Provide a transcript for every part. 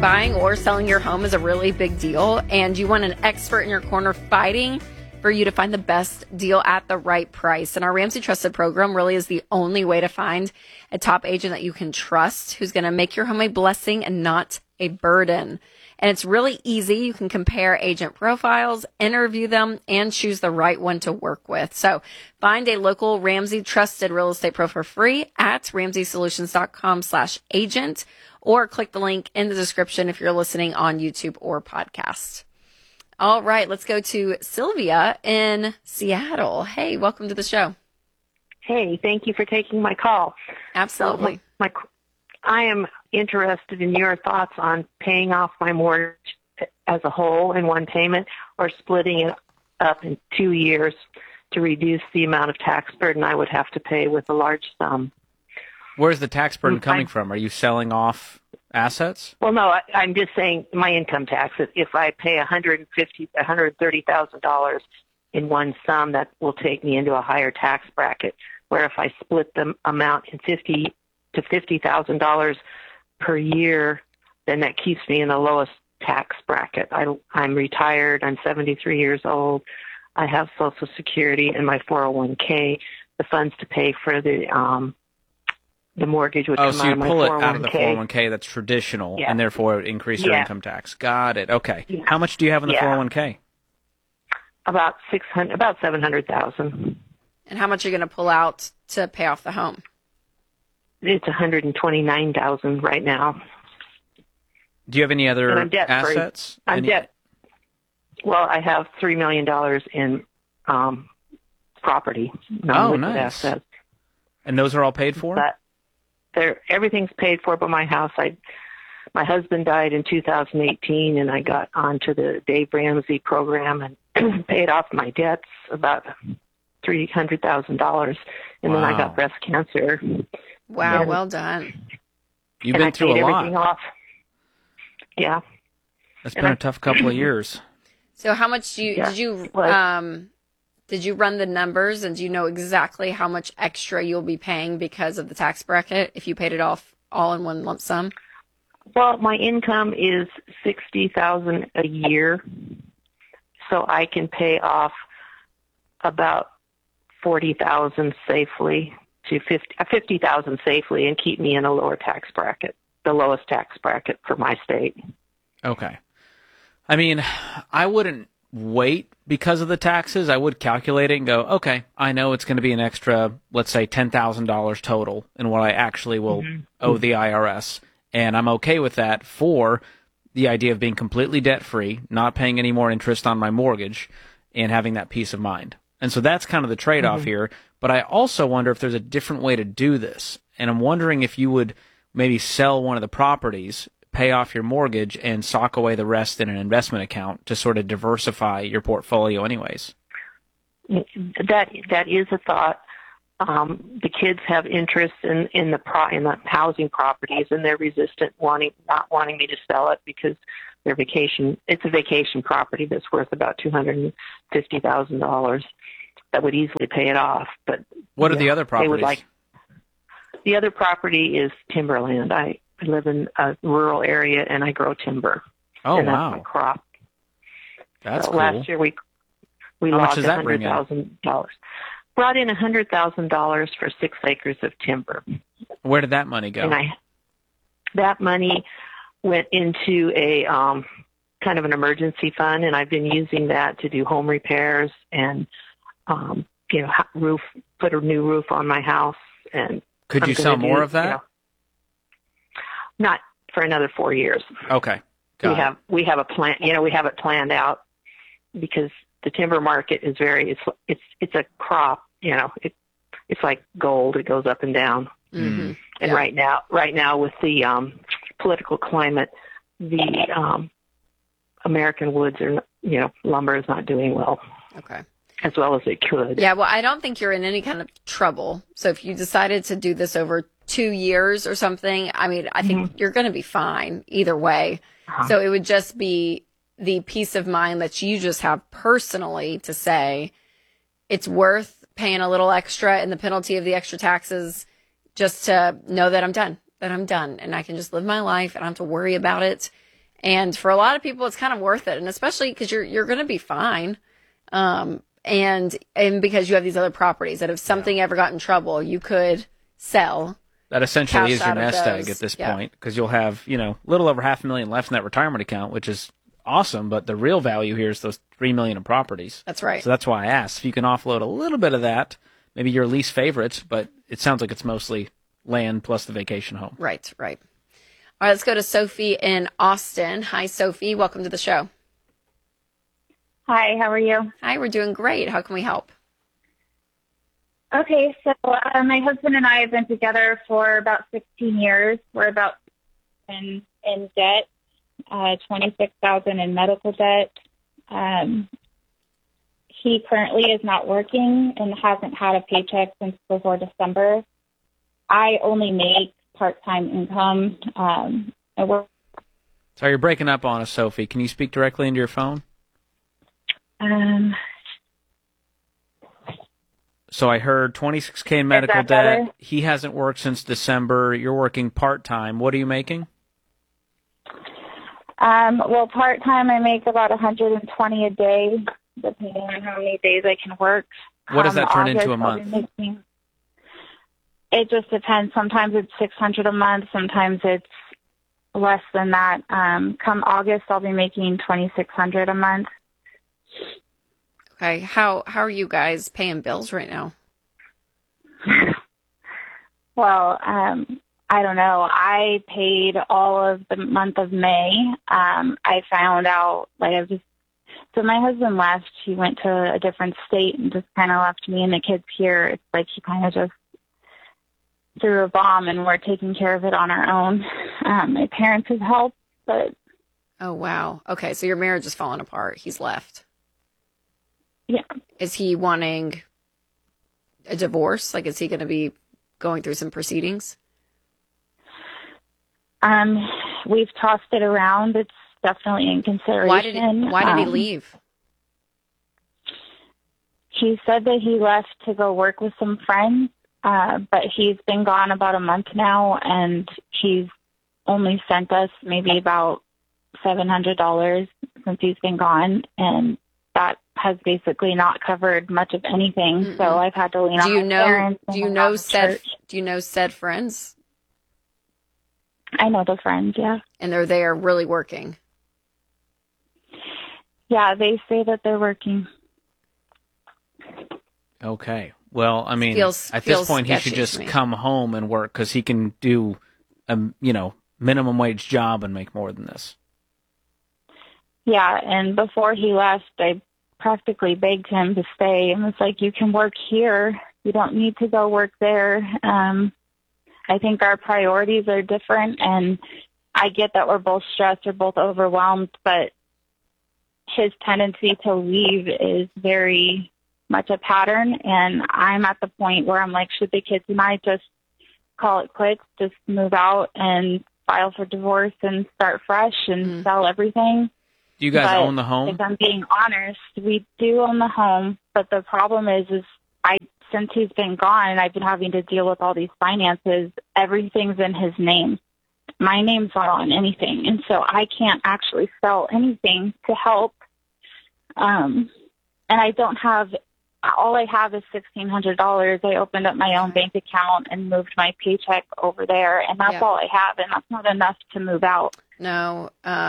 Buying or selling your home is a really big deal, and you want an expert in your corner fighting for you to find the best deal at the right price. And our Ramsey Trusted program really is the only way to find a top agent that you can trust, who's going to make your home a blessing and not a burden. And it's really easy. You can compare agent profiles, interview them, and choose the right one to work with. So find a local Ramsey Trusted real estate pro for free at RamseySolutions.com/agent, or click the link in the description if you're listening on YouTube or podcast. All right, let's go to Sylvia in Seattle. Hey, welcome to the show. Hey, thank you for taking my call. Absolutely. So I am interested in your thoughts on paying off my mortgage as a whole in one payment, or splitting it up in 2 years to reduce the amount of tax burden I would have to pay with a large sum. Where's the tax burden coming from? Are you selling off assets? Well, no, I'm just saying my income tax. If I pay $130,000 in one sum, that will take me into a higher tax bracket. Where if I split the amount in $50,000 to $50,000 per year, then that keeps me in the lowest tax bracket. I'm retired. I'm 73 years old. I have Social Security and my 401k. The funds to pay for the mortgage would come out of my 401k. Oh, so you pull it out of the 401k that's traditional, and therefore it would increase your income tax. Got it. Okay. Yeah. How much do you have in the 401k? About $700,000. And how much are you going to pull out to pay off the home? It's $129,000 right now. Do you have any other assets? I'm debt. Well, I have $3 million in property. Oh, nice. Assets. And those are all paid for? But everything's paid for by my house. My husband died in 2018, and I got onto the Dave Ramsey program and paid off my debts, about $300,000, and then I got breast cancer. Wow, well done. You've been through a lot. Everything off. Yeah. It's been a tough couple of years. So how much did you run the numbers, and do you know exactly how much extra you'll be paying because of the tax bracket if you paid it off all in one lump sum? Well, my income is $60,000 a year, so I can pay off about $40,000 safely to $50,000 safely, and keep me in a lower tax bracket, the lowest tax bracket for my state. Okay. I mean, I wouldn't wait because of the taxes. I would calculate it and go, okay, I know it's going to be an extra, let's say $10,000 total in what I actually will owe the IRS. And I'm okay with that for the idea of being completely debt-free, not paying any more interest on my mortgage, and having that peace of mind. And so that's kind of the trade-off here. But I also wonder if there's a different way to do this. And I'm wondering if you would maybe sell one of the properties, pay off your mortgage, and sock away the rest in an investment account to sort of diversify your portfolio anyways. That is a thought. The kids have interest in the housing properties, and they're resistant, not wanting me to sell it because it's a vacation property that's worth about $250,000 that would easily pay it off. But what are the other properties? The other property is timberland. I live in a rural area, and I grow timber. Oh, and wow. That's my crop. That's cool. Last year we lost $100,000. Brought in $100,000 for 6 acres of timber. Where did that money go? And that money went into a kind of an emergency fund, and I've been using that to do home repairs and put a new roof on my house. And could you sell more of that? Not for another 4 years. Okay, we have a plan. We have it planned out because the timber market is it's a crop. It's like gold; it goes up and down. Mm-hmm. And right now with the political climate, the American woods lumber is not doing well. Okay. As well as it could. Yeah, well, I don't think you're in any kind of trouble. So if you decided to do this over 2 years or something, I mean, I think you're going to be fine either way. So it would just be the peace of mind that you just have personally to say it's worth paying a little extra and the penalty of the extra taxes just to know that I'm done, and I can just live my life and I don't have to worry about it. And for a lot of people, it's kind of worth it. And especially because you're going to be fine. And because you have these other properties that if something ever got in trouble, you could sell. That essentially is your nest egg those. at this point, because you'll have, a little over $500,000 left in that retirement account, which is awesome. But the real value here is those $3 million in properties. That's right. So that's why I asked if you can offload a little bit of that, maybe your least favorites, but it sounds like it's mostly land plus the vacation home. Right. All right, let's go to Sophie in Austin. Hi, Sophie. Welcome to the show. Hi, how are you? Hi, we're doing great. How can we help? Okay, so my husband and I have been together for about 16 years. We're about in debt, $26,000 in medical debt. He currently is not working and hasn't had a paycheck since before December. I only make part-time income. I work. Sorry, you're breaking up on us, Sophie. Can you speak directly into your phone? So I heard $26K in medical debt. Better? He hasn't worked since December. You're working part-time. What are you making? Well, part-time I make about $120 a day, depending on how many days I can work. What does that turn August, into a month? It just depends. Sometimes it's $600 a month. Sometimes it's less than that. Come August, I'll be making $2,600 a month. Okay. How are you guys paying bills right now? Well, I don't know. I paid all of the month of May. I found out, so my husband left. He went to a different state and just kind of left me and the kids here. It's like he kind of just threw a bomb and we're taking care of it on our own. My parents have helped, but... Oh, wow. Okay, so your marriage is falling apart. He's left. Yeah. Is he wanting a divorce? Is he going to be going through some proceedings? We've tossed it around. It's definitely in consideration. Why did he leave? He said that he left to go work with some friends, but he's been gone about a month now, and he's only sent us maybe about $700 since he's been gone, and that has basically not covered much of anything. Mm-mm. So I've had to lean on my parents. Do you know said friends? I know the friends, yeah. And they're there really working? Yeah, they say that they're working. Okay. Well, I mean, at this point, he should just come home and work because he can do a, minimum wage job and make more than this. Yeah, and before he left, I practically begged him to stay and was like, you can work here. You don't need to go work there. I think our priorities are different, and I get that we're both stressed, we're both overwhelmed, but his tendency to leave is very much a pattern, and I'm at the point where I'm like, should the kids and I just call it quits, just move out and file for divorce and start fresh and sell everything? Do you guys own the home? If I'm being honest, we do own the home, but the problem is since he's been gone and I've been having to deal with all these finances, everything's in his name. My name's not on anything, and so I can't actually sell anything to help. And I don't have, all I have is $1,600. I opened up my own bank account and moved my paycheck over there, and that's all I have, and that's not enough to move out. No,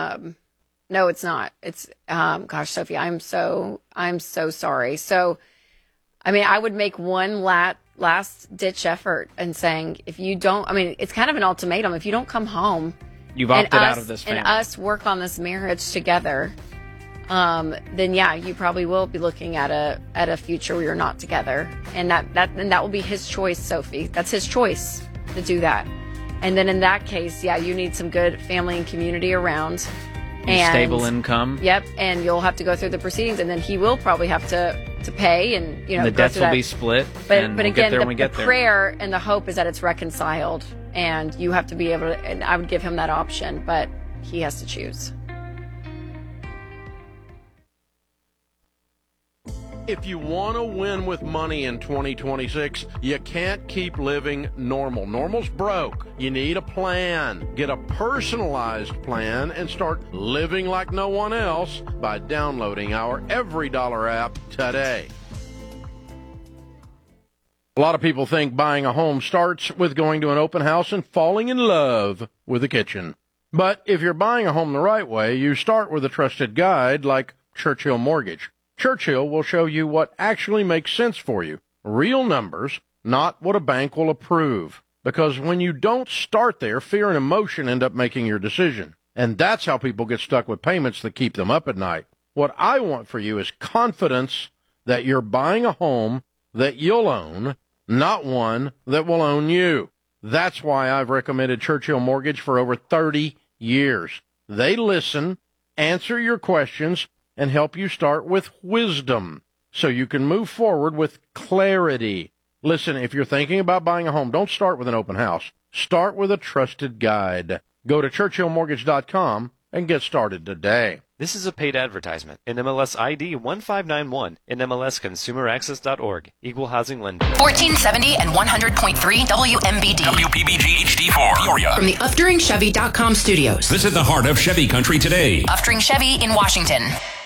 it's not. It's, gosh, Sophie, I'm so sorry. So, I mean, I would make one last ditch effort and saying, if you don't, I mean, it's kind of an ultimatum. If you don't come home, you've opted out of this family, and us work on this marriage together, then yeah, you probably will be looking at a future where you're not together, and that will be his choice, Sophie. That's his choice to do that. And then in that case, yeah, you need some good family and community around. And stable income. Yep, and you'll have to go through the proceedings, and then he will probably have to pay, and the debts will be split. But again, the prayer and the hope is that it's reconciled, and you have to be able to. And I would give him that option, but he has to choose. If you want to win with money in 2026, you can't keep living normal. Normal's broke. You need a plan. Get a personalized plan and start living like no one else by downloading our Every Dollar app today. A lot of people think buying a home starts with going to an open house and falling in love with the kitchen. But if you're buying a home the right way, you start with a trusted guide like Churchill Mortgage. Churchill will show you what actually makes sense for you. Real numbers, not what a bank will approve. Because when you don't start there, fear and emotion end up making your decision. And that's how people get stuck with payments that keep them up at night. What I want for you is confidence that you're buying a home that you'll own, not one that will own you. That's why I've recommended Churchill Mortgage for over 30 years. They listen, answer your questions, and help you start with wisdom so you can move forward with clarity. Listen, if you're thinking about buying a home, don't start with an open house. Start with a trusted guide. Go to churchillmortgage.com and get started today. This is a paid advertisement. NMLS ID 1591. NMLSConsumerAccess.org. Equal housing lender. 1470 and 100.3 WMBD. WPBG HD4 Peoria. From the UfDuringChevy.com studios. Visit the heart of Chevy country today. Uftring Chevy in Washington.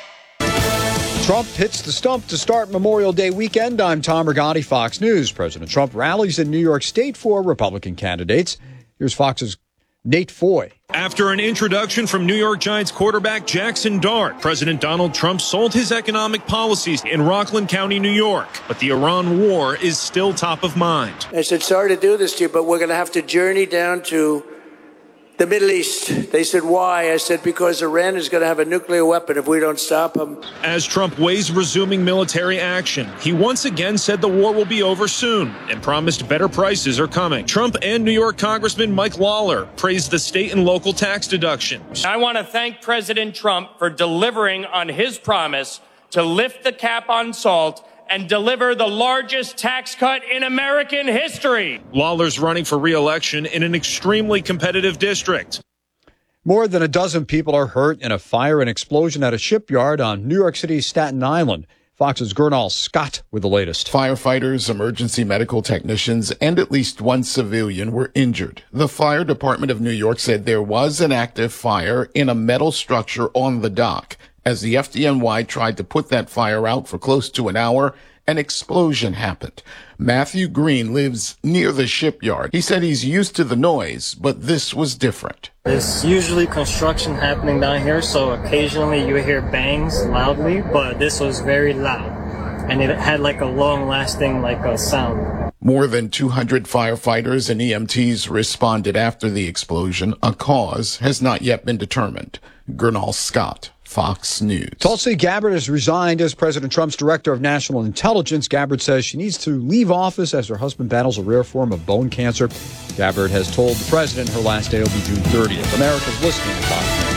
Trump hits the stump to start Memorial Day weekend. I'm Tom Rigotti, Fox News. President Trump rallies in New York State for Republican candidates. Here's Fox's Nate Foy. After an introduction from New York Giants quarterback Jackson Dart, President Donald Trump sold his economic policies in Rockland County, New York. But the Iran war is still top of mind. I said, sorry to do this to you, but we're going to have to journey down to the Middle East. They said, why? I said, because Iran is going to have a nuclear weapon if we don't stop them. As Trump weighs resuming military action, he once again said the war will be over soon and promised better prices are coming. Trump and New York Congressman Mike Lawler praised the state and local tax deductions. I want to thank President Trump for delivering on his promise to lift the cap on salt and deliver the largest tax cut in American history. Lawler's running for re-election in an extremely competitive district. More than a dozen people are hurt in a fire and explosion at a shipyard on New York City's Staten Island. Fox's Gernal Scott with the latest. Firefighters, emergency medical technicians, and at least one civilian were injured. The Fire Department of New York said there was an active fire in a metal structure on the dock. As the FDNY tried to put that fire out for close to an hour, an explosion happened. Matthew Green lives near the shipyard. He said he's used to the noise, but this was different. There's usually construction happening down here, so occasionally you hear bangs loudly, but this was very loud, and it had like a long-lasting sound. More than 200 firefighters and EMTs responded after the explosion. A cause has not yet been determined. Gernal Scott, Fox News. Tulsi Gabbard has resigned as President Trump's Director of National Intelligence. Gabbard says she needs to leave office as her husband battles a rare form of bone cancer. Gabbard has told the president her last day will be June 30th. America's listening to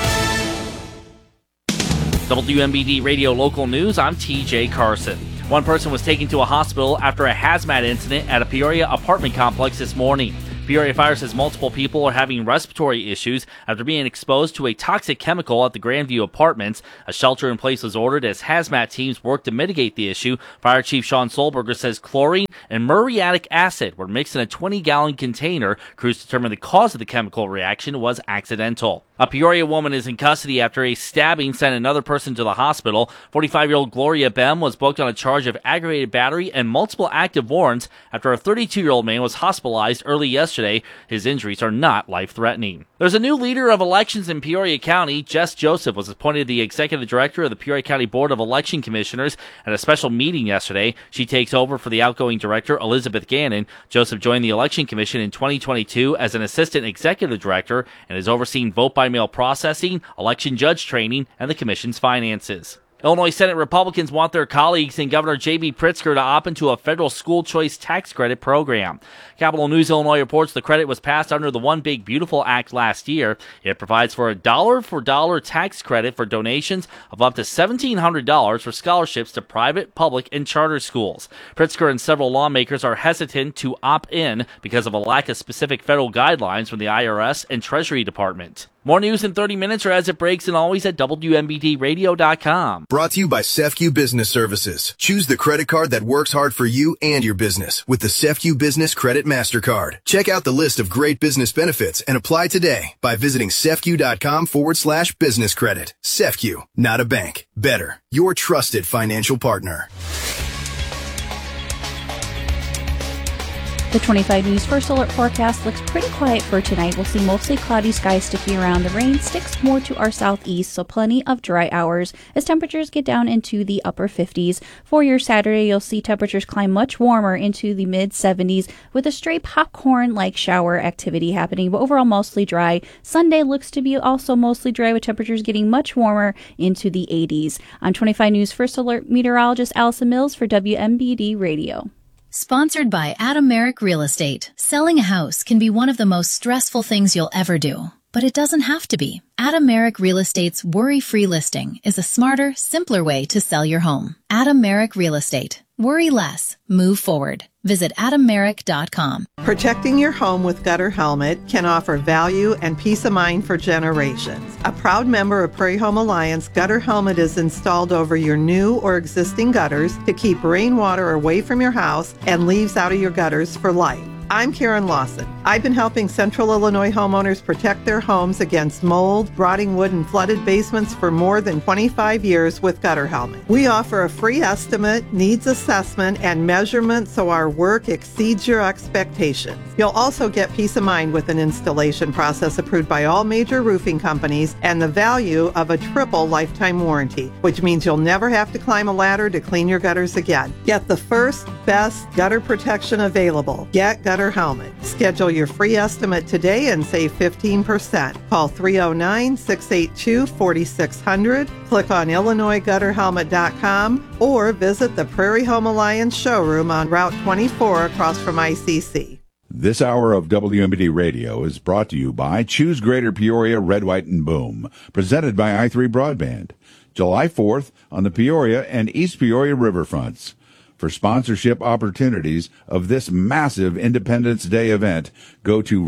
Fox News. WMBD Radio Local News, I'm TJ Carson. One person was taken to a hospital after a hazmat incident at a Peoria apartment complex this morning. Peoria Fire says multiple people are having respiratory issues after being exposed to a toxic chemical at the Grandview Apartments. A shelter in place was ordered as hazmat teams work to mitigate the issue. Fire Chief Sean Solberger says chlorine and muriatic acid were mixed in a 20-gallon container. Crews determined the cause of the chemical reaction was accidental. A Peoria woman is in custody after a stabbing sent another person to the hospital. 45-year-old Gloria Bem was booked on a charge of aggravated battery and multiple active warrants after a 32-year-old man was hospitalized early yesterday. His injuries are not life-threatening. There's a new leader of elections in Peoria County. Jess Joseph was appointed the executive director of the Peoria County Board of Election Commissioners at a special meeting yesterday. She takes over for the outgoing director, Elizabeth Gannon. Joseph joined the Election Commission in 2022 as an assistant executive director and has overseen vote-by-mail processing, election judge training, and the commission's finances. Illinois Senate Republicans want their colleagues and Governor J.B. Pritzker to opt into a federal school choice tax credit program. Capital News Illinois reports the credit was passed under the One Big Beautiful Act last year. It provides for a dollar-for-dollar tax credit for donations of up to $1,700 for scholarships to private, public, and charter schools. Pritzker and several lawmakers are hesitant to opt in because of a lack of specific federal guidelines from the IRS and Treasury Department. More news in 30 minutes or as it breaks, and always at WMBDradio.com. Brought to you by CEFCU Business Services. Choose the credit card that works hard for you and your business with the CEFCU Business Credit MasterCard. Check out the list of great business benefits and apply today by visiting CEFCU.com/business credit. CEFCU, not a bank. Better, your trusted financial partner. The 25 News First Alert forecast looks pretty quiet for tonight. We'll see mostly cloudy skies sticking around. The rain sticks more to our southeast, so plenty of dry hours as temperatures get down into the upper 50s. For your Saturday, you'll see temperatures climb much warmer into the mid-70s with a stray popcorn-like shower activity happening, but overall mostly dry. Sunday looks to be also mostly dry with temperatures getting much warmer into the 80s. I'm 25 News First Alert meteorologist Allison Mills for WMBD Radio. Sponsored by Adam Merrick Real Estate. Selling a house can be one of the most stressful things you'll ever do, but it doesn't have to be. Adam Merrick Real Estate's worry-free listing is a smarter, simpler way to sell your home. Adam Merrick Real Estate. Worry less. Move forward. Visit AdamMerrick.com. Protecting your home with Gutter Helmet can offer value and peace of mind for generations. A proud member of Prairie Home Alliance, Gutter Helmet is installed over your new or existing gutters to keep rainwater away from your house and leaves out of your gutters for life. I'm Karen Lawson. I've been helping Central Illinois homeowners protect their homes against mold, rotting wood, and flooded basements for more than 25 years with Gutter Helmet. We offer a free estimate, needs assessment, and measurement so our work exceeds your expectations. You'll also get peace of mind with an installation process approved by all major roofing companies and the value of a triple lifetime warranty, which means you'll never have to climb a ladder to clean your gutters again. Get the first, best gutter protection available. Get Gutter Helmet. Schedule your free estimate today and save 15%. Call 309-682-4600. Click on IllinoisGutterHelmet.com or visit the Prairie Home Alliance showroom on Route 24 across from ICC. This hour of WMBD Radio is brought to you by Choose Greater Peoria Red, White, and Boom, presented by i3 Broadband. July 4th on the Peoria and East Peoria riverfronts. For sponsorship opportunities of this massive Independence Day event, go to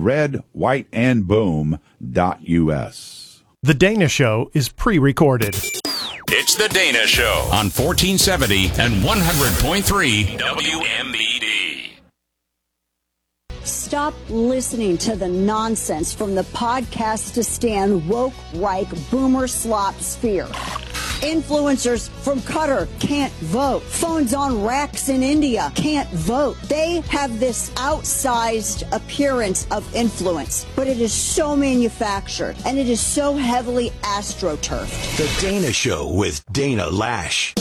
redwhiteandboom.us. The Dana Show is pre-recorded. It's The Dana Show on 1470 and 100.3 WMBD. Stop listening to the nonsense from the podcast-to-stand woke, Reich, boomer slop sphere. Influencers from Qatar can't vote. Phones on racks in India can't vote. They have this outsized appearance of influence, but it is so manufactured and it is so heavily astroturfed. The Dana Show with Dana Lash.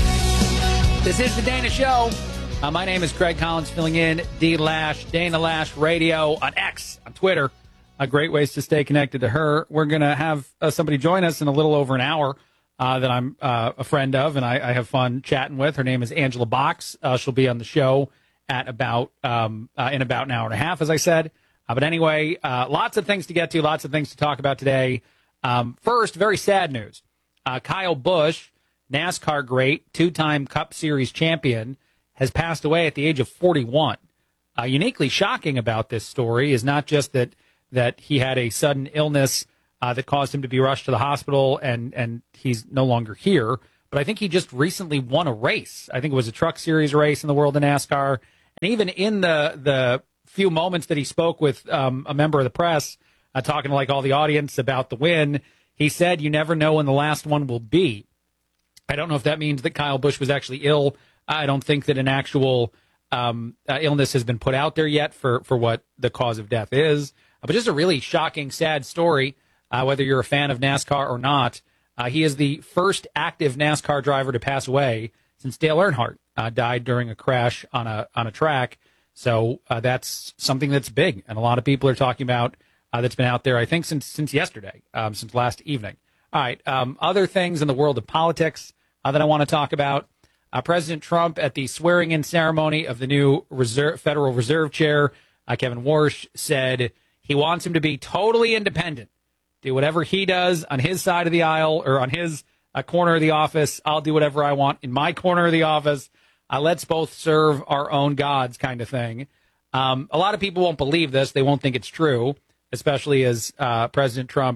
This is The Dana Show. My name is Craig Collins, filling in D Lash, Dana Lash Radio on X, on Twitter. Great ways to stay connected to her. We're going to have somebody join us in a little over an hour. That I'm a friend of, and I have fun chatting with. Her name is Angela Box. She'll be on the show at about in about an hour and a half, as I said. But anyway, lots of things to get to, lots of things to talk about today. First, very sad news. Kyle Busch, NASCAR great, two-time Cup Series champion, has passed away at the age of 41. Uniquely shocking about this story is not just that he had a sudden illness that caused him to be rushed to the hospital, and he's no longer here. But I think he just recently won a race. I think it was a Truck Series race in the world of NASCAR. And even in the few moments that he spoke with a member of the press, talking to like all the audience about the win, he said, "You never know when the last one will be." I don't know if that means that Kyle Busch was actually ill. I don't think that an actual illness has been put out there yet for what the cause of death is. But just a really shocking, sad story. Whether you're a fan of NASCAR or not, he is the first active NASCAR driver to pass away since Dale Earnhardt died during a crash on a track. So that's something that's big, and a lot of people are talking about that's been out there, I think, since yesterday, since last evening. All right, other things in the world of politics that I want to talk about. President Trump at the swearing-in ceremony of the new Federal Reserve Chair, Kevin Warsh, said he wants him to be totally independent. Do whatever he does on his side of the aisle or on his corner of the office. I'll do whatever I want in my corner of the office. Let's both serve our own gods kind of thing. A lot of people won't believe this. They won't think it's true, especially as President Trump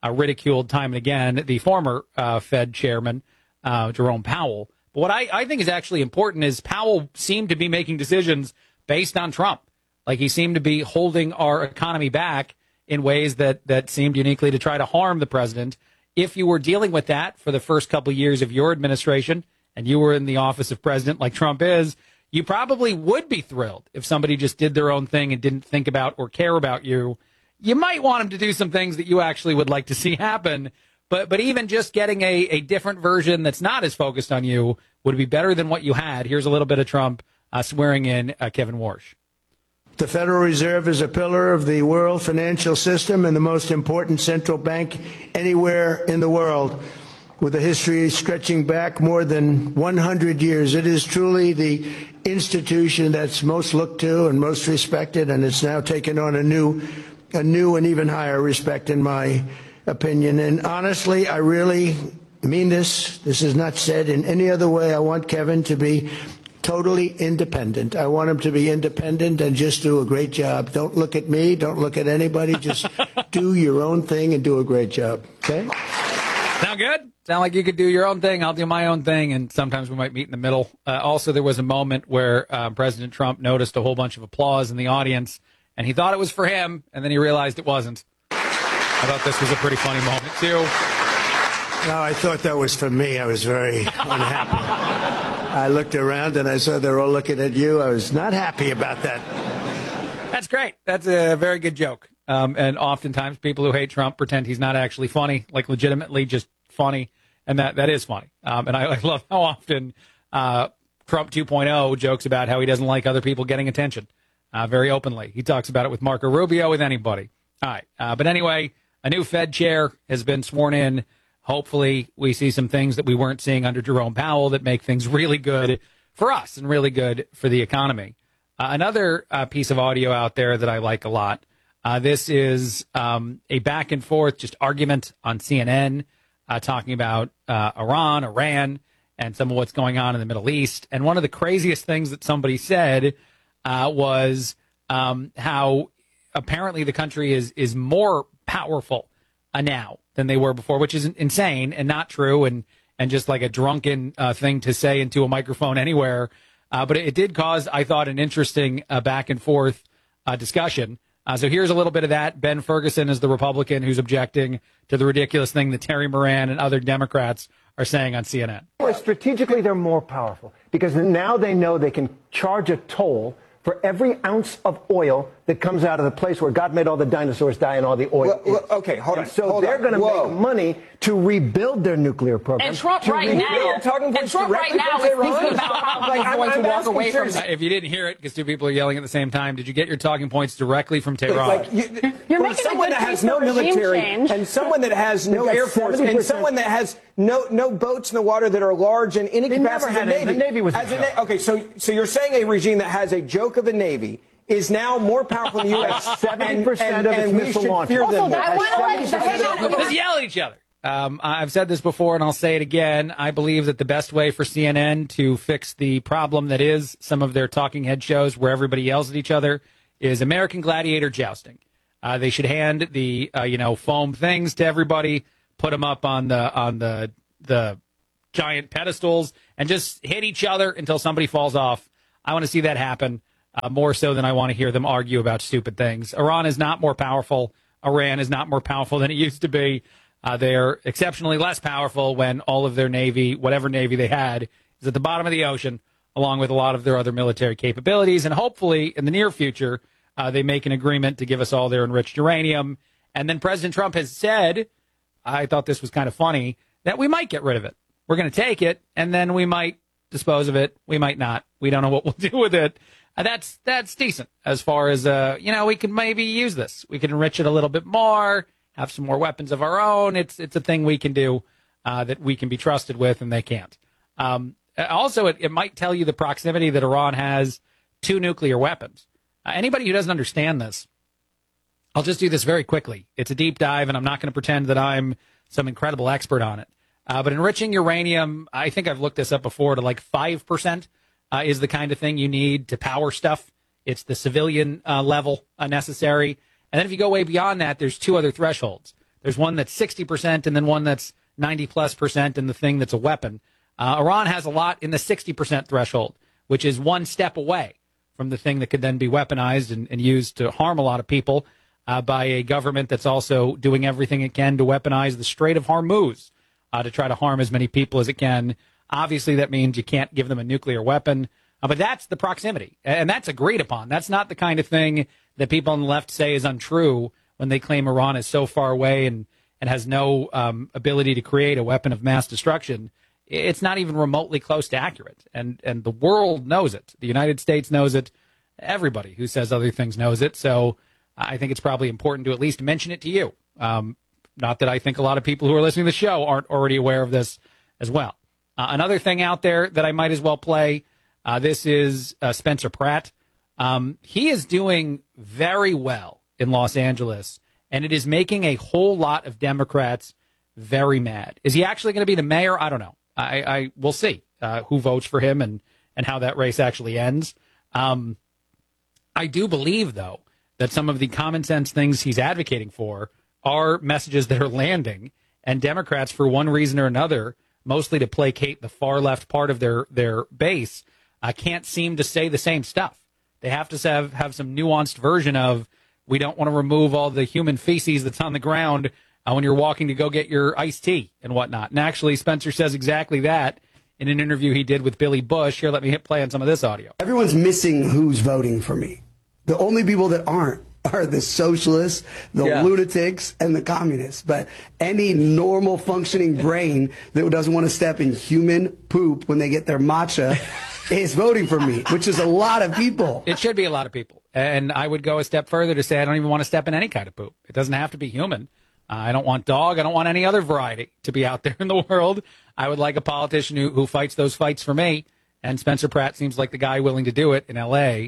ridiculed time and again the former Fed chairman, Jerome Powell. But what I think is actually important is Powell seemed to be making decisions based on Trump. Like he seemed to be holding our economy back in ways that seemed uniquely to try to harm the president. If you were dealing with that for the first couple of years of your administration and you were in the office of president like Trump is, you probably would be thrilled if somebody just did their own thing and didn't think about or care about you. You might want him to do some things that you actually would like to see happen. But even just getting a different version that's not as focused on you would be better than what you had. Here's a little bit of Trump swearing in Kevin Warsh. The Federal Reserve is a pillar of the world financial system and the most important central bank anywhere in the world, with a history stretching back more than 100 years. It is truly the institution that's most looked to and most respected, and it's now taken on a new and even higher respect, in my opinion. And honestly, I really mean this. This is not said in any other way. I want Kevin to be totally independent. I want him to be independent and just do a great job. Don't look at me. Don't look at anybody. Just do your own thing and do a great job. Okay? Sound good? Sound like you could do your own thing. I'll do my own thing, and sometimes we might meet in the middle. Also, there was a moment where President Trump noticed a whole bunch of applause in the audience, and he thought it was for him, and then he realized it wasn't. I thought this was a pretty funny moment, too. No, I thought that was for me. I was very unhappy. I looked around and I saw they're all looking at you. I was not happy about that. That's great. That's a very good joke. And oftentimes people who hate Trump pretend he's not actually funny, like legitimately just funny. And that is funny. And I love how often Trump 2.0 jokes about how he doesn't like other people getting attention very openly. He talks about it with Marco Rubio, with anybody. All right. But anyway, a new Fed chair has been sworn in. Hopefully we see some things that we weren't seeing under Jerome Powell that make things really good for us and really good for the economy. Another piece of audio out there that I like a lot. This is a back and forth just argument on CNN talking about Iran, and some of what's going on in the Middle East. And one of the craziest things that somebody said was how apparently the country is more powerful now than they were before, which is insane and not true and just like a drunken thing to say into a microphone anywhere. But it did cause, I thought, an interesting back and forth discussion. So here's a little bit of that. Ben Ferguson is the Republican who's objecting to the ridiculous thing that Terry Moran and other Democrats are saying on CNN. Strategically, they're more powerful because now they know they can charge a toll for every ounce of oil that comes out of the place where God made all the dinosaurs die and all the oil. Well, okay, hold on. So they're going to make money to rebuild their nuclear program. And Trump right now is thinking about how he's going to walk away from it. If you didn't hear it, because two people are yelling at the same time, did you get your talking points directly from Tehran? You're making someone that has no military and someone that has no air force and someone that has no boats in the water that are large and incapacitated. The Navy was okay. So you're saying a regime that has a joke of a Navy is now more powerful than the U.S. 70% of its missile launches. Just yell at each other. I've said this before, and I'll say it again. I believe that the best way for CNN to fix the problem that is some of their talking head shows where everybody yells at each other is American Gladiator jousting. They should hand the foam things to everybody, put them up on the giant pedestals, and just hit each other until somebody falls off. I want to see that happen. More so than I want to hear them argue about stupid things. Iran is not more powerful. Iran is not more powerful than it used to be. They're exceptionally less powerful when all of their navy, whatever navy they had, is at the bottom of the ocean, along with a lot of their other military capabilities. And hopefully, in the near future, they make an agreement to give us all their enriched uranium. And then President Trump has said, I thought this was kind of funny, that we might get rid of it. We're going to take it, and then we might dispose of it. We might not. We don't know what we'll do with it. That's decent as far as, we can maybe use this. We can enrich it a little bit more, have some more weapons of our own. It's a thing we can do that we can be trusted with, and they can't. Also, it might tell you the proximity that Iran has to nuclear weapons. Anybody who doesn't understand this, I'll just do this very quickly. It's a deep dive, and I'm not going to pretend that I'm some incredible expert on it. But enriching uranium, I think I've looked this up before, to like 5%. Is the kind of thing you need to power stuff. It's the civilian level necessary. And then if you go way beyond that, there's two other thresholds. There's one that's 60% and then one that's 90+% and the thing that's a weapon. Iran has a lot in the 60% threshold, which is one step away from the thing that could then be weaponized and used to harm a lot of people by a government that's also doing everything it can to weaponize the Strait of Hormuz to try to harm as many people as it can. Obviously, that means you can't give them a nuclear weapon, but that's the proximity, and that's agreed upon. That's not the kind of thing that people on the left say is untrue when they claim Iran is so far away and has no ability to create a weapon of mass destruction. It's not even remotely close to accurate, and the world knows it. The United States knows it. Everybody who says other things knows it. So I think it's probably important to at least mention it to you. Not that I think a lot of people who are listening to the show aren't already aware of this as well. Another thing out there that I might as well play, this is Spencer Pratt. He is doing very well in Los Angeles, and it is making a whole lot of Democrats very mad. Is he actually going to be the mayor? I don't know. I will see who votes for him and how that race actually ends. I do believe, though, that some of the common sense things he's advocating for are messages that are landing, and Democrats, for one reason or another, mostly to placate the far left part of their base, can't seem to say the same stuff. They have to have some nuanced version of, we don't want to remove all the human feces that's on the ground when you're walking to go get your iced tea and whatnot. And actually, Spencer says exactly that in an interview he did with Billy Bush. Here, let me hit play on some of this audio. Everyone's missing who's voting for me. The only people that aren't are the socialists, the lunatics, and the communists. But any normal functioning brain that doesn't want to step in human poop when they get their matcha is voting for me, which is a lot of people. It should be a lot of people. And I would go a step further to say I don't even want to step in any kind of poop. It doesn't have to be human. I don't want dog. I don't want any other variety to be out there in the world. I would like a politician who fights those fights for me. And Spencer Pratt seems like the guy willing to do it in L.A.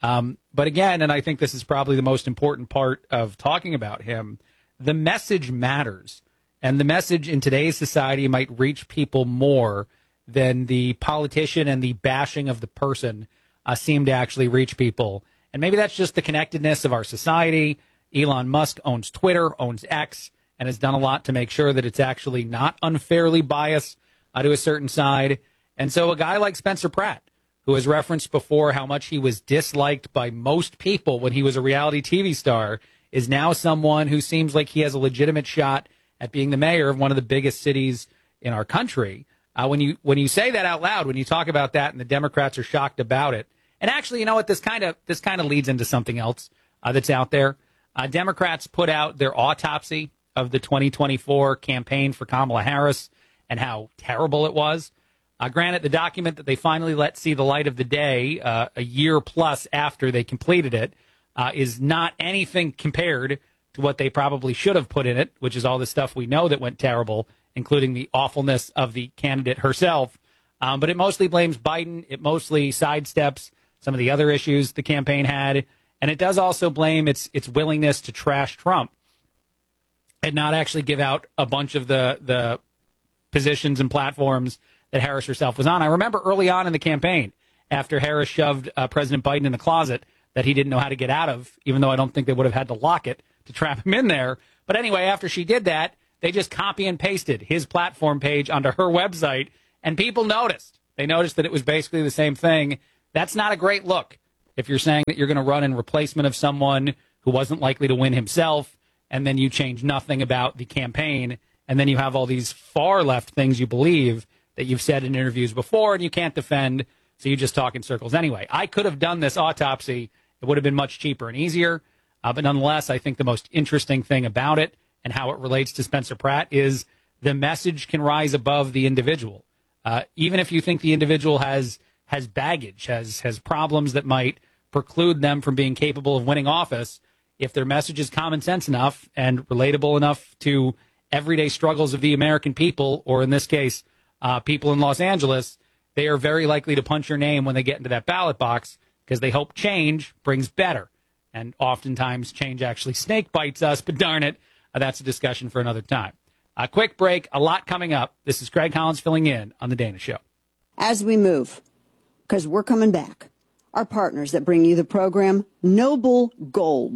But again, and I think this is probably the most important part of talking about him, the message matters. And the message in today's society might reach people more than the politician and the bashing of the person seem to actually reach people. And maybe that's just the connectedness of our society. Elon Musk owns Twitter, owns X, and has done a lot to make sure that it's actually not unfairly biased to a certain side. And so a guy like Spencer Pratt, who has referenced before how much he was disliked by most people when he was a reality TV star, is now someone who seems like he has a legitimate shot at being the mayor of one of the biggest cities in our country. When you say that out loud, when you talk about that and the Democrats are shocked about it, and actually, you know what, this kind of leads into something else that's out there. Democrats put out their autopsy of the 2024 campaign for Kamala Harris and how terrible it was. Granted, the document that they finally let see the light of the day a year plus after they completed it is not anything compared to what they probably should have put in it, which is all the stuff we know that went terrible, including the awfulness of the candidate herself. But it mostly blames Biden. It mostly sidesteps some of the other issues the campaign had. And it does also blame its willingness to trash Trump and not actually give out a bunch of the positions and platforms that Harris herself was on. I remember early on in the campaign, after Harris shoved President Biden in the closet that he didn't know how to get out of, even though I don't think they would have had to lock it to trap him in there. But anyway, after she did that, they just copy and pasted his platform page onto her website, and people noticed. They noticed that it was basically the same thing. That's not a great look if you're saying that you're going to run in replacement of someone who wasn't likely to win himself, and then you change nothing about the campaign, and then you have all these far left things you believe that you've said in interviews before and you can't defend, so you just talk in circles. Anyway, I could have done this autopsy. It would have been much cheaper and easier, but nonetheless, I think the most interesting thing about it and how it relates to Spencer Pratt is the message can rise above the individual. Even if you think the individual has baggage, has problems that might preclude them from being capable of winning office, if their message is common sense enough and relatable enough to everyday struggles of the American people, or in this case, people in Los Angeles, they are very likely to punch your name when they get into that ballot box because they hope change brings better. And oftentimes change actually snake bites us, but darn it, that's a discussion for another time. A quick break, a lot coming up. This is Craig Collins filling in on The Dana Show. As we move, because we're coming back, our partners that bring you the program, Noble Gold,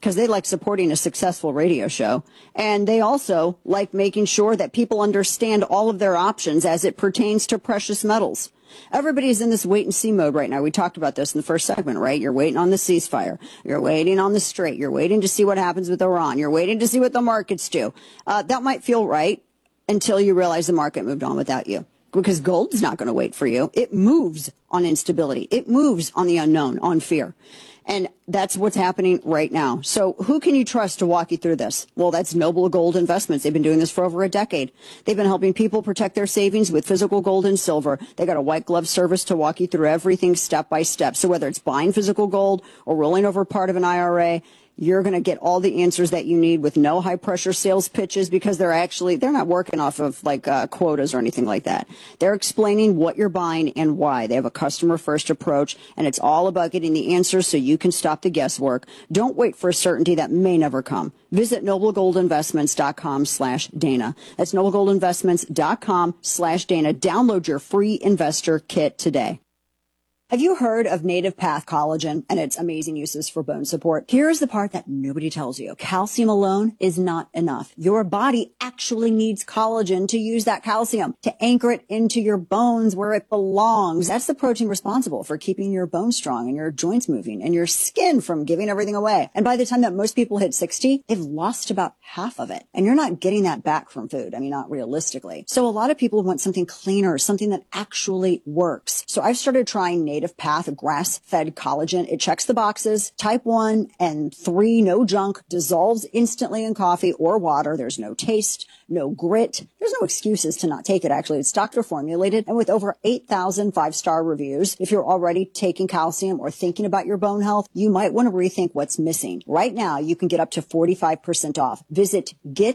because they like supporting a successful radio show. And they also like making sure that people understand all of their options as it pertains to precious metals. Everybody's in this wait and see mode right now. We talked about this in the first segment, right? You're waiting on the ceasefire. You're waiting on the Strait. You're waiting to see what happens with Iran. You're waiting to see what the markets do. That might feel right until you realize the market moved on without you. Because gold's not going to wait for you. It moves on instability. It moves on the unknown, on fear. And that's what's happening right now. So who can you trust to walk you through this? Well, that's Noble Gold Investments. They've been doing this for over a decade. They've been helping people protect their savings with physical gold and silver. They got a white glove service to walk you through everything step by step. So whether it's buying physical gold or rolling over part of an IRA, you're going to get all the answers that you need with no high pressure sales pitches, because they're not working off of quotas or anything like that. They're explaining what you're buying and why. They have a customer first approach, and it's all about getting the answers so you can stop the guesswork. Don't wait for a certainty that may never come. Visit noblegoldinvestments.com/Dana. That's noblegoldinvestments.com/Dana. Download your free investor kit today. Have you heard of Native Path Collagen and its amazing uses for bone support? Here's the part that nobody tells you. Calcium alone is not enough. Your body actually needs collagen to use that calcium, to anchor it into your bones where it belongs. That's the protein responsible for keeping your bones strong and your joints moving and your skin from giving everything away. And by the time that most people hit 60, they've lost about half of it. And you're not getting that back from food. I mean, not realistically. So a lot of people want something cleaner, something that actually works. So I've started trying Native Path grass-fed collagen. It checks the boxes. Type 1 and 3, no junk, dissolves instantly in coffee or water. There's no taste, no grit. There's no excuses to not take it, actually. It's doctor formulated, and with over 8,000 five-star reviews, if you're already taking calcium or thinking about your bone health, you might want to rethink what's missing. Right now, you can get up to 45% off. Visit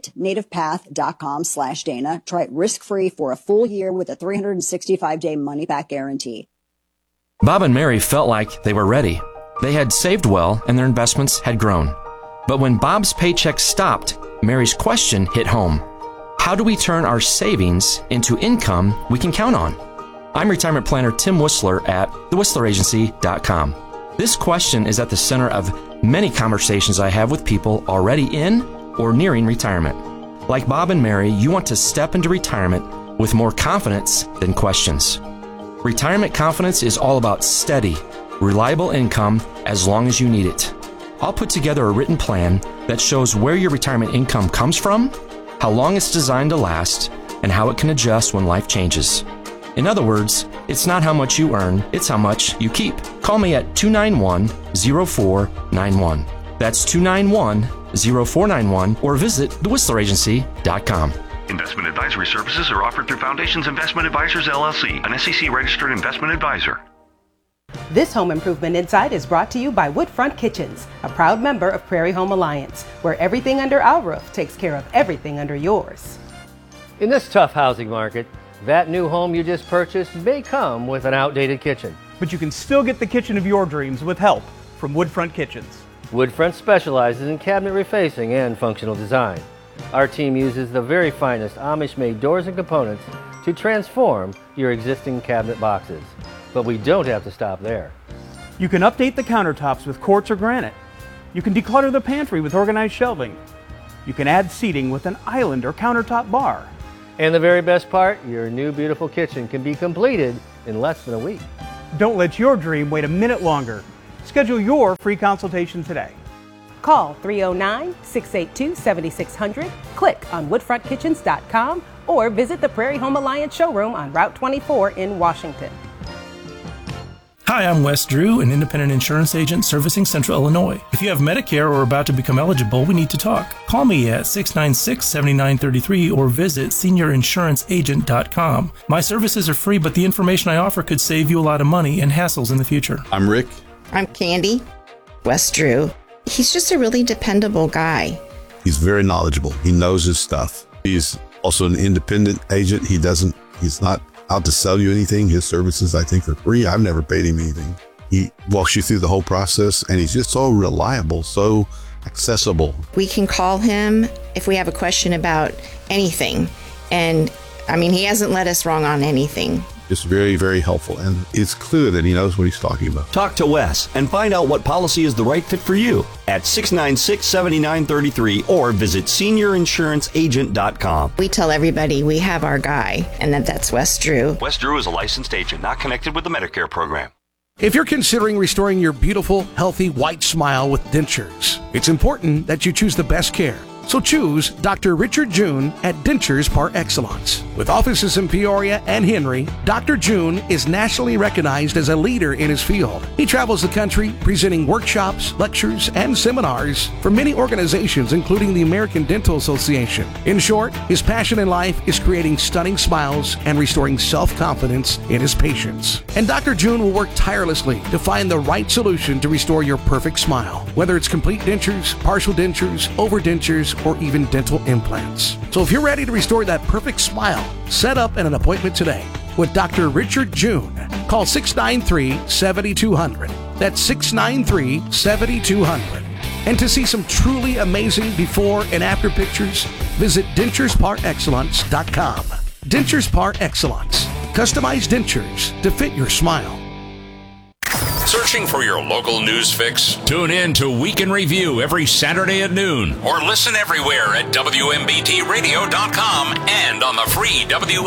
getnativepath.com/Dana. Try it risk-free for a full year with a 365-day money-back guarantee. Bob and Mary felt like they were ready. They had saved well and their investments had grown. But when Bob's paycheck stopped, Mary's question hit home. How do we turn our savings into income we can count on? I'm retirement planner Tim Whistler at thewhistleragency.com. This question is at the center of many conversations I have with people already in or nearing retirement. Like Bob and Mary, you want to step into retirement with more confidence than questions. Retirement confidence is all about steady, reliable income as long as you need it. I'll put together a written plan that shows where your retirement income comes from, how long it's designed to last, and how it can adjust when life changes. In other words, it's not how much you earn, it's how much you keep. Call me at 291-0491. That's 291-0491, or visit thewhistleragency.com. Investment advisory services are offered through Foundations Investment Advisors, LLC, an SEC-registered investment advisor. This Home Improvement Insight is brought to you by Woodfront Kitchens, a proud member of Prairie Home Alliance, where everything under our roof takes care of everything under yours. In this tough housing market, that new home you just purchased may come with an outdated kitchen. But you can still get the kitchen of your dreams with help from Woodfront Kitchens. Woodfront specializes in cabinet refacing and functional design. Our team uses the very finest Amish-made doors and components to transform your existing cabinet boxes. But we don't have to stop there. You can update the countertops with quartz or granite. You can declutter the pantry with organized shelving. You can add seating with an island or countertop bar. And the very best part, your new beautiful kitchen can be completed in less than a week. Don't let your dream wait a minute longer. Schedule your free consultation today. Call 309-682-7600, click on woodfrontkitchens.com, or visit the Prairie Home Alliance showroom on Route 24 in Washington. Hi, I'm Wes Drew, an independent insurance agent servicing Central Illinois. If you have Medicare or are about to become eligible, we need to talk. Call me at 696-7933 or visit seniorinsuranceagent.com. My services are free, but the information I offer could save you a lot of money and hassles in the future. I'm Rick. I'm Candy. Wes Drew. He's just a really dependable guy. He's very knowledgeable. He knows his stuff. He's also an independent agent. He's not out to sell you anything. His services, I think, are free. I've never paid him anything. He walks you through the whole process, and he's just so reliable, so accessible. We can call him if we have a question about anything. And I mean, he hasn't led us wrong on anything. It's very, very helpful. And it's clear that he knows what he's talking about. Talk to Wes and find out what policy is the right fit for you at 696-7933 or visit seniorinsuranceagent.com. We tell everybody we have our guy, and that's Wes Drew. Wes Drew is a licensed agent, not connected with the Medicare program. If you're considering restoring your beautiful, healthy, white smile with dentures, it's important that you choose the best care. So choose Dr. Richard June at Dentures Par Excellence. With offices in Peoria and Henry, Dr. June is nationally recognized as a leader in his field. He travels the country presenting workshops, lectures, and seminars for many organizations, including the American Dental Association. In short, his passion in life is creating stunning smiles and restoring self-confidence in his patients. And Dr. June will work tirelessly to find the right solution to restore your perfect smile, whether it's complete dentures, partial dentures, overdentures, or even dental implants. So if you're ready to restore that perfect smile, set up an appointment today with Dr. Richard June. Call 693-7200. That's 693-7200. And to see some truly amazing before and after pictures, visit denturesparexcellence.com. Dentures Par Excellence. Customized dentures to fit your smile. Searching for your local news fix? Tune in to Week in Review every Saturday at noon, or listen everywhere at WMBTRadio.com and on the free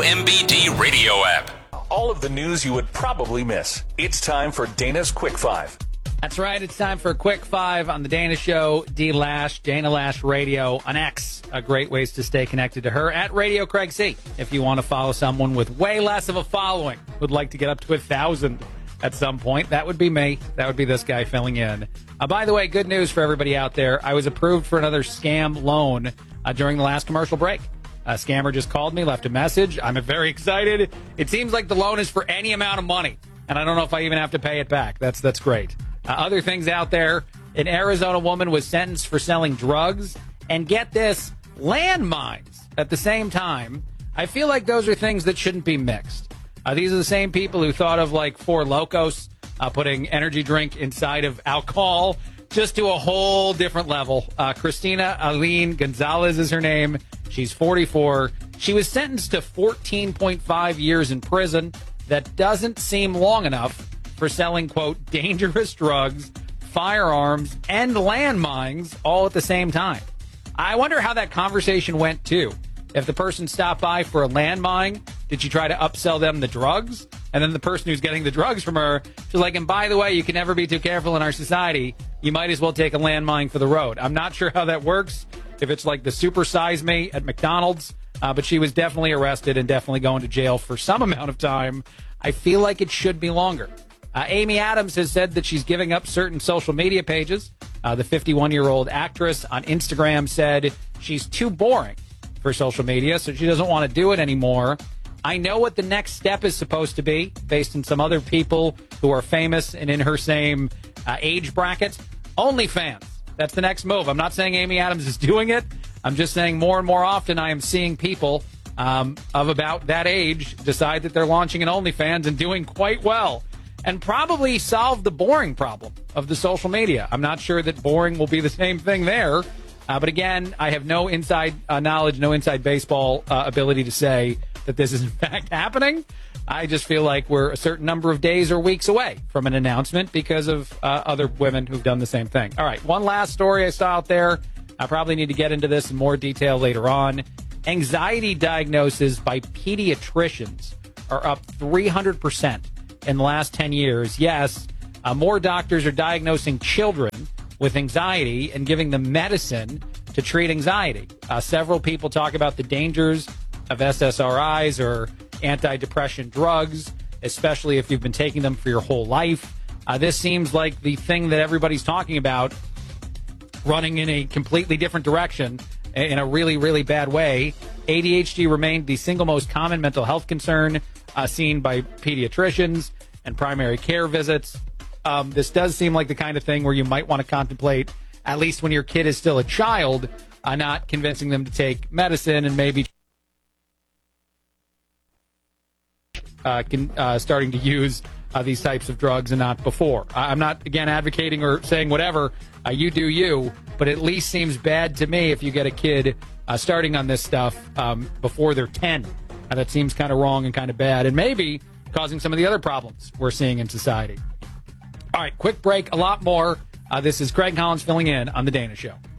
WMBT Radio app. All of the news you would probably miss. It's time for Dana's Quick Five. That's right. It's time for a Quick Five on the Dana Show. D Lash, Dana Lash Radio on X. Great ways to stay connected to her at Radio Craig C. If you want to follow someone with way less of a following, would like to get up to 1,000 at some point, that would be me. That would be this guy filling in. By the way, good news for everybody out there. I was approved for another scam loan during the last commercial break. A scammer just called me, left a message. I'm very excited. It seems like the loan is for any amount of money, and I don't know if I even have to pay it back. That's great. Other things out there, an Arizona woman was sentenced for selling drugs, and get this, landmines at the same time. I feel like those are things that shouldn't be mixed. These are the same people who thought of like Four Locos, putting energy drink inside of alcohol, just to a whole different level. Christina Aline Gonzalez is her name. She's 44. She was sentenced to 14.5 years in prison. That doesn't seem long enough for selling, quote, dangerous drugs, firearms, and landmines all at the same time. I wonder how that conversation went, too. If the person stopped by for a landmine, did she try to upsell them the drugs? And then the person who's getting the drugs from her, she's like, and by the way, you can never be too careful in our society. You might as well take a landmine for the road. I'm not sure how that works, if it's like the Super Size Me at McDonald's, but she was definitely arrested and definitely going to jail for some amount of time. I feel like it should be longer. Amy Adams has said that she's giving up certain social media pages. The 51-year-old actress on Instagram said she's too boring for social media, so she doesn't want to do it anymore. I know what the next step is supposed to be, based on some other people who are famous and in her same age bracket. OnlyFans. That's the next move. I'm not saying Amy Adams is doing it. I'm just saying more and more often I am seeing people of about that age decide that they're launching an OnlyFans and doing quite well, and probably solve the boring problem of the social media. I'm not sure that boring will be the same thing there. But again, I have no inside knowledge, no inside baseball ability to say that this is in fact happening. I just feel like we're a certain number of days or weeks away from an announcement because of other women who've done the same thing. All right, one last story I saw out there. I probably need to get into this in more detail later on. Anxiety diagnoses by pediatricians are up 300% in the last 10 years. Yes, more doctors are diagnosing children with anxiety and giving them medicine to treat anxiety. Several people talk about the dangers of SSRIs or antidepressant drugs, especially if you've been taking them for your whole life. This seems like the thing that everybody's talking about, running in a completely different direction in a really, really bad way. ADHD remained the single most common mental health concern seen by pediatricians and primary care visits. This does seem like the kind of thing where you might want to contemplate, at least when your kid is still a child, not convincing them to take medicine and maybe starting to use these types of drugs and not before. I'm not, again, advocating or saying whatever. You do you, but it at least seems bad to me if you get a kid starting on this stuff before they're 10. That seems kind of wrong and kind of bad. And maybe causing some of the other problems we're seeing in society. All right, quick break, a lot more. This is Craig Collins filling in on The Dana Show.